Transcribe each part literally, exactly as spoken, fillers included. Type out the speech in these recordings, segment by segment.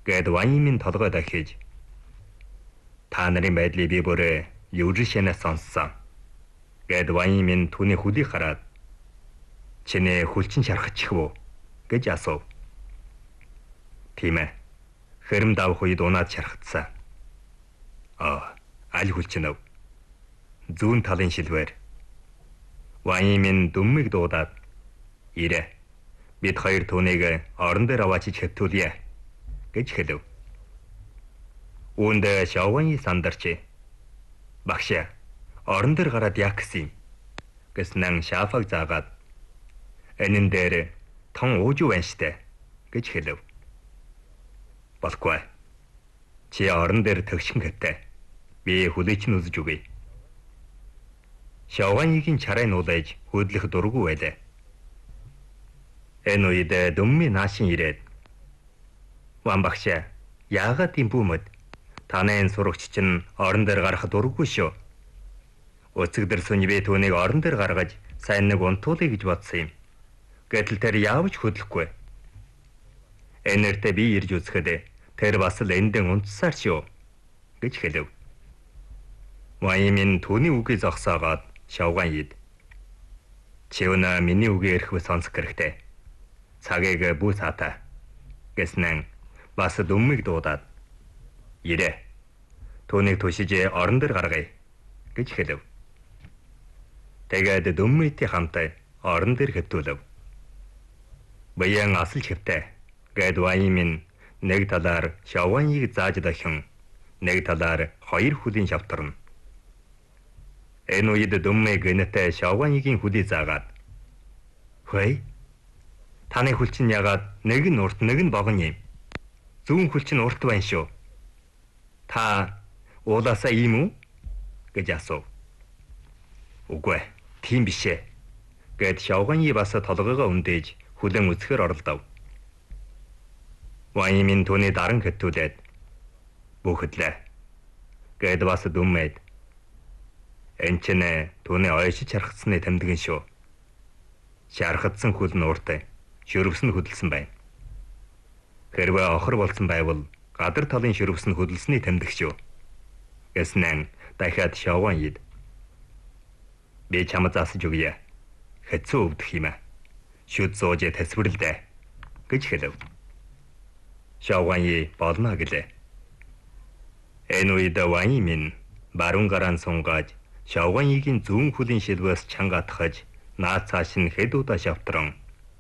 Гэд Ваньимин толгой дахиж та нарын байдлыг би бүр юужишэнээс сонссон. Гэд Ваньимин түүний хөлийг хараад чиний хүлчин шархачих уу гэж асуув. Тийм ээ. Хэрэм давх үед унаад шархацсан. Аа, аль хүлчин өв. Зүүн талын шилвэр. Ваньимин дүммиг дуудаад ирээ. Бид хоёр түүнийг орон дээр аваачиж хэвтүүлье гэж хэлв. Үүндээ Шаованьи сандарч багш орон дээр гараад яах гэсэн юм гэснэн Шафаг заагаад энэн дээр тон ууж байна штэ гэж хэлв. Болохгүй. Чи орон дээр төгшин хэвтэй. Би хүлээч нь үзэж үгүй. Шаованьигийн чарай нуулаж хөдлөх дургүй байлаа. Энэ үед дүмми наашин ирээд Ван багш яагаад тийм бүүмэд танайн сурагч чинь орон дээр гарах дургүй шүү. Өцөгдөр сүньвэ түүнийг орон дээр гаргаж сайн нэг унтуулъя гэж бодсон юм. Гэтэл тэр яавч хөдлөхгүй. Энэртэ би ирж үзэхэд тэр бас л эндэн унтсаар шүү гэж хэлв. Ваньимин түүний үгийг зогсоогоод Шаованьид чи өнөө миний үгийг эрхвэ сонсох хэрэгтэй. Цагийг бүү саата гэснэн бас дүммиг дуудаад ирээ. Түүнийг түшиж орон дээр гаргая гэж хэлв. Тэгээд дүммийтэй хамтаа орон дээр хэвтүүлв. Баян асал хэвтэй гэд Ваньимин нэг талаар Шаованьийг зааж дахин нэг талаар хоёр хүлийн шавтарна. Энэ үед дүммэ гэнэтэй Шаованьигийн хүлийг заагаад хөөе. Таны хүлчин ягаад нэг нь урт нэг нь богино юм. Зүүн хүлчин урт байна шүү. Та уулаасаа ийм үү гэж асуув. Үгүй, тийм биш ээ. Гэд Шаованьи бас толгойгоо өндөөж хүлэн үзэхээр оролдов. Ваньимин түүний даран хэвтүүлээд бүхэдлээ. Гэд бас дүмээд энэ чинь түүний ойшиж харахсны тэмдгэн шүү. Шархацсан хөл нь ууртай, шөрөвс нь хөдөлсөн байна. Хэрвээ охор болсон байвал гадар талын шөрөвс нь хөдөлсөний тэмдэг шүү. Гэснэн дахиад Шаованьид би чамд засаж өгье. Хэцүү өвдөх юм аа. Шүд зууж тасвэрлдэ гэж хэлв. Шаованьи болно гэлээ. Энэ үед Ваньимин баруун гараан сунгааж Шаованьигийн зүүн хүлийн шилвээс чанга атгаж наад цааш нь хэд удаа шавтран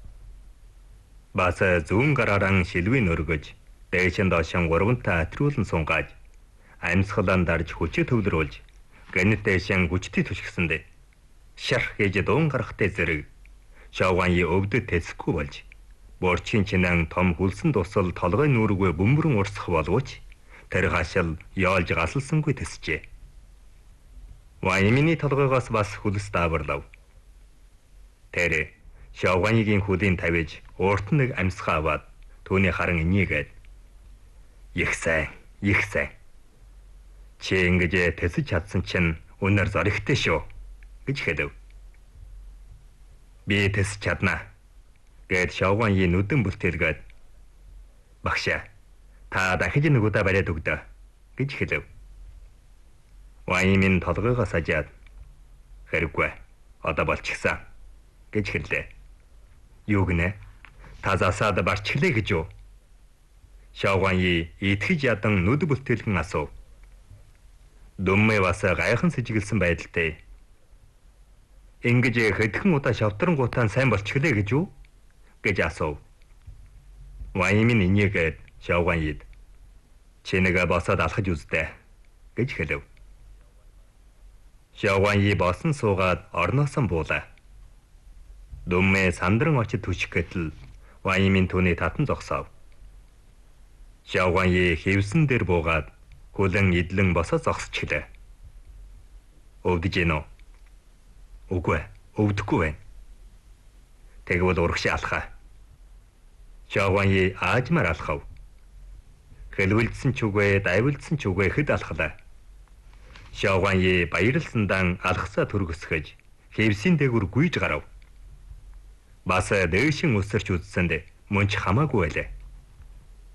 бас зүүн гараараа шилвийн өргөж дээшэн доошин гурвантай атруулан сунгааж амьсгалан дарж хүчийг төвлөрүүлж гэнэт дээшэн хүчтэй түшгсэндэ шар хийж дуун гарахтай зэрэг Шаованьи өвдөд тэсэхгүй болж борчин чинэн том хүлсэн тусал толгой нүүргүй бөмбөрөн урсах боловч тэр хашил яолж галсалсангүй тэсжээ. Ваньимины толгойгоос бас хүлс дааварлав. Тэр Шаованьигийн хүлийн тавиж уурт нэг амьсгаа аваад түүний харан инээгээд их сайн, их сайн. Чи ингэж тэсэж чадсан чинь өнөр зоригтой шүү гэж хэлв. Би тэсэж чаднаа гэд Шаованьи нүдэн бүлтэлгээд багшаа та дахиж нэг удаа бариад өгдөө гэж хэлв. Ваньимин толгойгоо сажаад хэрэггүй одоо болчихсон гэж хэллээ. Юу гинэ? Та засаад барчглаа гэж юу? Шаованьи итгэж ядан нүд бүлтэлгэн асуув. Дүммэ бас гайхан сэжиглсэн байдалтай. Ингэж хэдхэн удаа шавтрангуутаа сайн болчихлоо гэж юу? гэж асуув. Ваньимин инээгээд Шаованьид чи нэг босоод алхаж үзтээ гэж хэлв. Шаованьи босон суугаад орноосоо буулаа. Дүммэ сандран очиж түших гэтэл Ваньимин түүний татан зогсов. Шаованьи хэвсэн дээр буугаад хүлэн идлэн босоод зогсчихлээ. Өвдөж гэнэ үү? Үгүй, өвдөхгүй байна. Тэгвэл урагшаа алхаа. Шаованьи аажмаар алхав. Хэлвэлдсэн ч үгүй, дайвалдсан ч үгүй хэд алхлаа. Шаованьи баярлсандан алхсаа түргсгэж хэвсийн дээгүр гүйж гарав. Бас дээшин өсөрч үзсэнд мөн ч хамаагүй байлаа.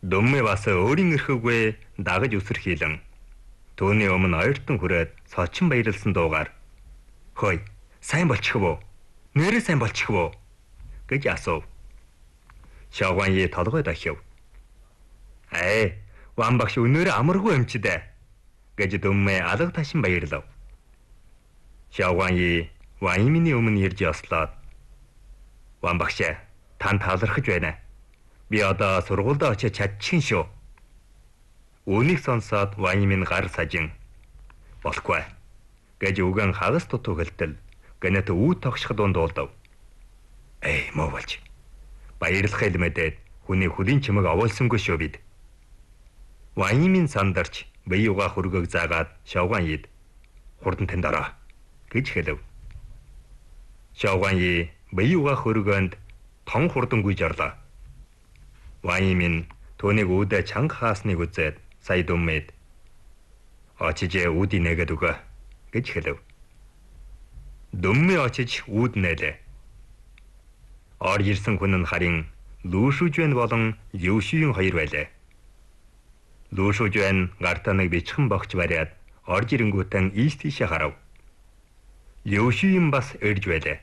Дүммэ бас өөрийн эрхүүгээ дагаж үсэрхийлэн түүний өмнө оёртон хүрээд сочин баярлсан дуугаар "Хөөе, сайн болчих вэ? Нэрээ сайн болчих вэ?" гэж асуув. Шавган Yi толгой дахив. "Ээ, Ван багш өнөөрөө амаргүй өмчдөө" гэж Дүммэ алга ташин баярлав. Шавган Yi Ван Иминий өмнө ирж ослоод "Ван багш, тань талархаж байна. Би одоо сургуульд очиж чадчихин шүү." Үүнийг сонсоод Ван Имин гар сажин "Болохгүй" гэж үгэн хагас тутуу хэлтэл гэнэт үүд тогших дунд дуулдав. "Эй, муу болж. Баярлах хэлмэдэд хүний хөлийн чимэг овоолсонгүй шүү бид." Ван Имин сандарч бие угаах хөргөөг заагаад Шавган Yid "Хурдан тэнд ороо" гэж хэлв. Шавган Yi бие угаах хөргөөнд тон хурдан гүйж орлоо. Ван Имин түүнийг үүдэ чанга хаасныг үзээд сая Дүммэд "Очиж үүдийг нэгэд өгөө" гэж хэлв. Дүммэ очиж үүд нээлээ. Орж ирсэн хүн нь харин Лүү Шүжвэн болон Юу Шүйн хоёр байлаа. Лүү Шүжвэн гартаа нэг бичхэн богч бариад орж ирэнгүүтэн ийш тийшээ харав. Юу Шүйн бас ирж байлаа.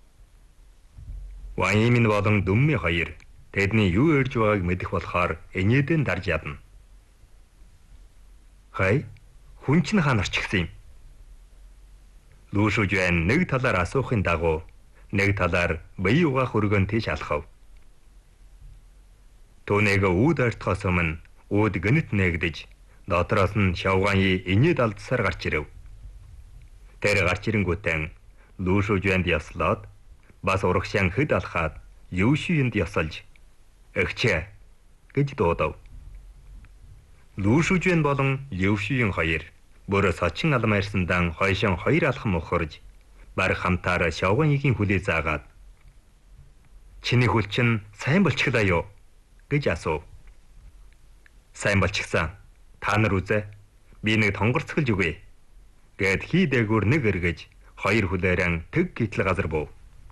Ван Имин болон Дүммэ хоёр тэдний юу ирж байгааг мэдэх болохоор энэдэн дарж ядна. "Хай, хүн чинь хаана орчихсон юм?" Лүү Шүжвэн нэг талаар асуухын дагуу нэг талаар бие угаах хөргөөн тийш алхав. Түүнийг үүд ойртохоос өмнө үүд гэнэт нээгдэж дотроос нь Шавган Yi инээд алдсаар гарч ирэв. Тэр гарч ирэнгүүтэн Лүү Шүжвэнд яслаад бас урагшаан хэд алхаад Юу Шүйнд ясалж "Эгчээ" гэж дуудав. Лүү Шүжвэн болон Юу Шүйн хоёр бүр сочин алмаарсандан хойшон хоёр алхам ухарж баг хамтаар Шавган Yiгийн хүлээ заагаад "Чиний хүл чинь сайн болчихлаа юу?" гэж асуув. "Сайн болчихсан. Та нар үзээ. Би нэг тонгорцголж өгье" гэд хий дээгүүр нэг эргэж хоёр хүлээрэн тэг гítл газар буув.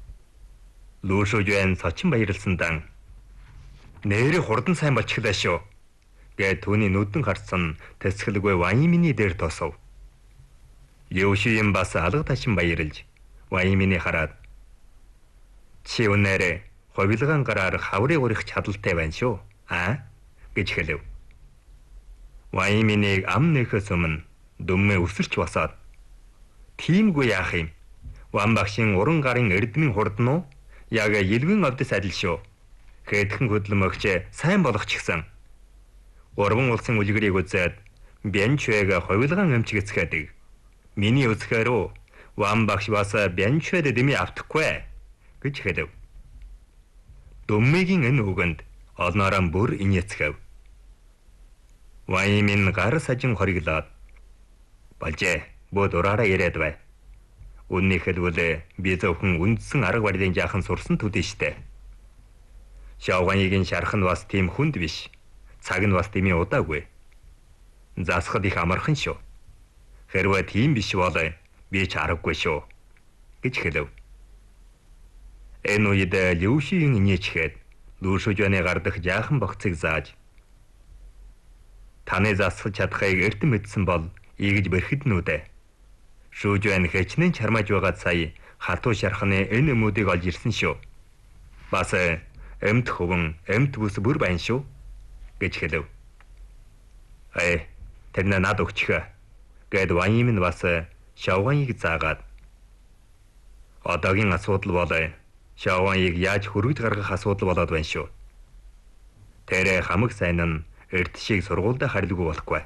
Лүү Шүжвэн сочин баярлсандан "Нэрээ хурдан сайн болчихлаа шүү" гэд түүний нүдэн харцсан тэсгэлгүй Ван Иминий дээр тосов. Юу Шүйн бас алга ташин баярлж Ван Иминий хараад "Чи өнөөрэ ховилгаан гараар хаврыг урих чадaltaй байна шүү. Аа" гэж хэлв. Ван Иминийг ам нэхээс өмнө Дүммэ өсөрч босоод "Тиймгүй яах юм? Ван багшийн уран гарын эрдмийн хурдан уу? Яг елвэн овдос адил шүү. Хэдхэн хөдлөм өгч сайн болох ч гэсэн. Гурван улсын үлгэрийг үзээд Бянчвэг ховилгаан эмчгэцгээдэг. Миний үзэхээр Ван багш бас Бянчвэд дэмий автахгүй" гэж хэлв. Дүммэгийн энэ үгэнд олноороо бүр инээцгэв. Ван Имин гар сажин хориглоод "Болжээ, бод ураараа яриад бай. Үннийг хэлбэл би зөвхөн үндсэн арга барилын жаахан сурсан төдий штэ. Шавган Yiгийн шарах нь бас тийм хүнд биш. Цаг нь бас тийм удаагүй. Засахад их амархан шүү. Хэрвээ тийм биш бол би ч аргагүй шүү" гэж хэлв. Энэ үед Лүү Шүйн инээчгээд Лүү Шүжвэний гардах жаахан богцыг зааж "Таны засах чадхыг эрт мэдсэн бол ийгэж бэрхэднүүдэ. Шүжвэн хэчнээн чармааж байгаад сая хатуу шарханы энэ өмүүдийг олж ирсэн шүү. Бас эмт хөвөн, эмт бүс бүр байна шүү" гэж хэлв. "Ээ, тэр над өгчхөө" гэд Ван Имин бас Шавган Yig заагаад "Одоогийн асуудал бол Шавган Yig яаж хөргөж гаргах асуудал болоод байна шүү. Тэр хамаг сайн нь эрт шиг сургуульд харилгүй болохгүй.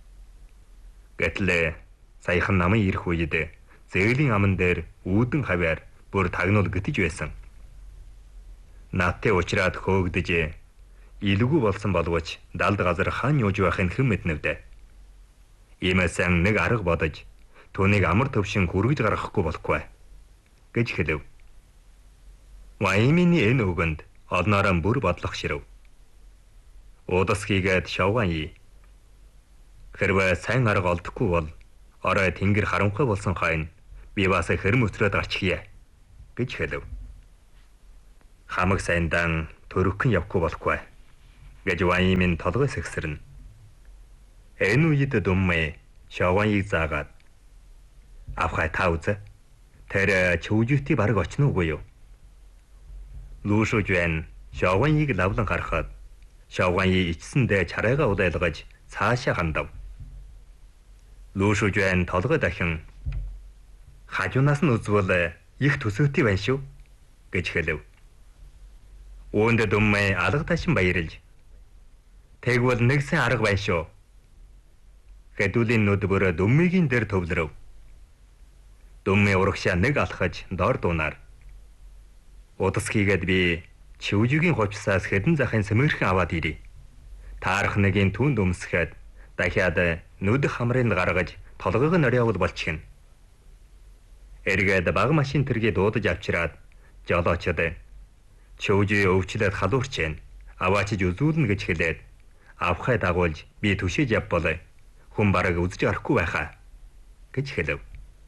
Гэтэл саяхан намын ирэх үед зээлийн аман дээр үүдэн хавьяар бүр тагнуул гитэж байсан. Нааттай уучраад хөөгдөж илгүй болсон боловч далд газар хаан юуж байхын хэн мэднэвдэ. Иймээсэн нэг арга бодож түүнийг амар төвшин хөргөж гаргахгүй болохгүй" гэж хэлв. Ван Иминий энэ үгэнд олноороо бүр бодлох ширв. Удас хийгээд Шавган Yi "Хэрвээ сайн арга олдохгүй бол орой тэнгэр харанхуй болсон хойно би бас хэрэм өтрөөд гарчихъя" гэж хэлв. "Хамаг сайндан төрөхөн явахгүй болохгүй. гэж Ван Имин толгой сэгсэрнэ. Энэ үед Дүммэй Шаваныг заагаад авхай та үзэ. Тэр чүүжүти бараг очно үгүй юу? Лу Шужуан Шаваныг лавлан гарахад Шаваныг ичсэндээ чарайгаа удайлгаж цаашаа хандав. Лу Шужуан толгой дахин хажуунаас нь үзвэл их төсөөтэй байна шүү гэж хэлв. Үүнд Дүммэй алга ташин баярлж тэгвэл нэгсэн арга байна шүү. Хэдүүлийн нүдбөр Дүммэгийн дээр төвлөрөв. Дүммэй урагшаа нэг алхаж дор дуунаар. Удас хийгээд би чивжигийн хувцсаас хэдэн захын сэмэрхэн аваад ирье. Таарах нэгийн түнд өмсөхөд дахиад нүд хамрыг гаргаж толгойг нь ориавал болчихно. Эргээд баг машин тэргээ дуудаж авчираад жолоочод чивжи өвчлөөд халуурч जैन аваачиж үзүүлнэ гэж хэлээд авхай дагуулж би түшиж явбал хүн бараг үзэж арахгүй байхаа гэж хэлв.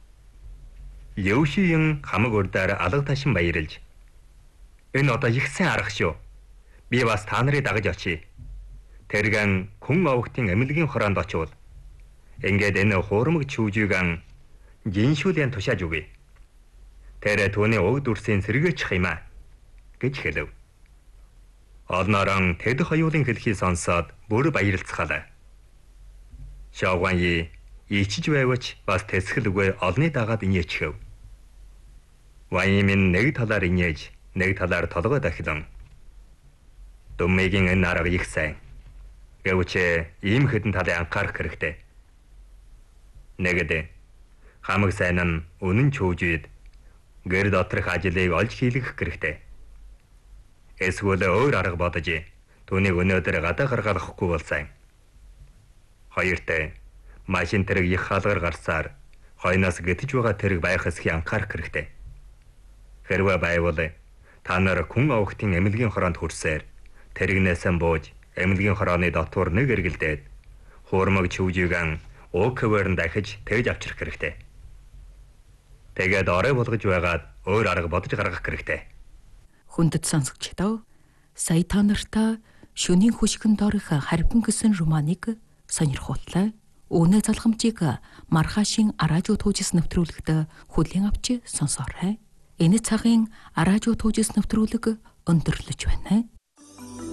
Ёушийн хамаг урдаар алга ташин баярлж энэ одоо их сайн арга шүү. Би бас та нарыг дагаж очие. Тэргэн хүн овогтын эмнэлгийн хороонд очивол ингээд энэ хуурмаг чүүжигэн жиншүүлэн тушааж үгүй. Тэр түүний уг дүрсийн сэргээчих юм аа гэж хэлв. Олнорон тэд хоёулын хэлхийг сонсоод бүр баярлцгаалаа. Шаваньи ичиж байвч бас тэсгэлгүй олны дагаад инээчихв. Ван Имин нэг талаар инээж, нэг талаар толгой дахилан. Дүммэгийн энэ арга их сайн. Гэвч ийм хэдэн талын анхаарах хэрэгтэй. Нэгдэ хамаг сайн нь үнэн чүүжид гэр доторх ажлыг олж хийлгэх хэрэгтэй. Эсвэл өөр арга бодож түүнийг өнөөдөр гадаа гаргахгүй бол сайн. Хоёрт машин тэрэг их хаалгаар гарсаар хойноос гэтэж байгаа тэрэг байх эсхийг анхаарах хэрэгтэй. Хэрвээ байвал та нар хүн овогтын эмнэлгийн хороонд хүрсээр тэрэгнээсээ бууж эмнэлгийн хорооны дотор нэг эргэлдээд хуурмаг чүүжигэн өөквэрн дахиж тэгж авчрах хэрэгтэй. Тэгээд орой болгож байгаад өөр арга бодож гаргах хэрэгтэй. Хүндэт сонсогчдоо сая та нартай шөнийн хөшгөн дорих харбин гэсэн романыг сонирхууллаа. Өнөө залгамжийг маргаашийн аражуу туужис нэвтрүүлэгт хүлээн авч сонсоорой. Энэ цагийн аражуу туужис нэвтрүүлэг өндөрлөж байна.